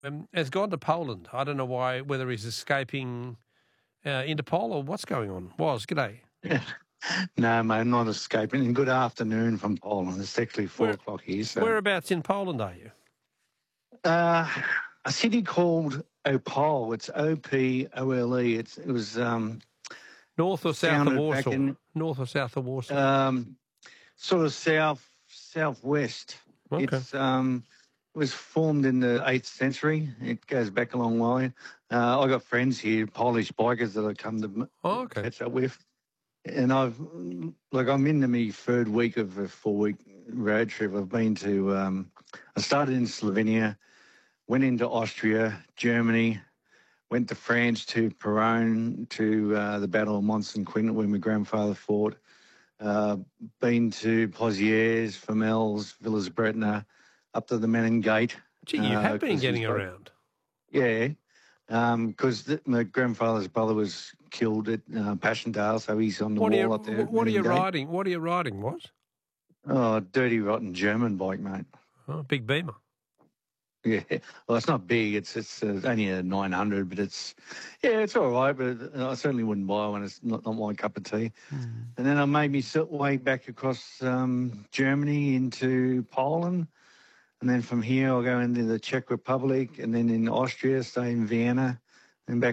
has gone to Poland. I don't know why, whether he's escaping Interpol or what's going on. G'day. No, mate, I'm not escaping. Good afternoon from Poland. It's actually 4 o'clock here. So. Whereabouts in Poland are you? A city called Opole. It's O-P-O-L-E. It was north or south of Warsaw? North or south of Warsaw? Sort of southwest. Okay. It was formed in the 8th century. It goes back a long way. I got friends here, Polish bikers that I come to catch up with. And I'm into my third week of a 4-week road trip. I've been to, I started in Slovenia, went into Austria, Germany, went to France, to Peronne, to the Battle of Mons-Saint-Quentin where my grandfather fought. Been to Pozieres, Famels, Villas-Bretana, up to the Menin Gate. Gee, you have been getting around. Yeah. Because my grandfather's brother was killed at Passchendaele, so he's on the wall up there. What are you riding? What are you riding, Oh, a dirty, rotten German bike, mate. Oh, big Beamer. Yeah, well, it's not big. It's only a 900, but it's all right. But I certainly wouldn't buy one. It's not my cup of tea. Mm. And then I made me way back across Germany into Poland. And then from here, I'll go into the Czech Republic, and then in Austria, stay in Vienna, and back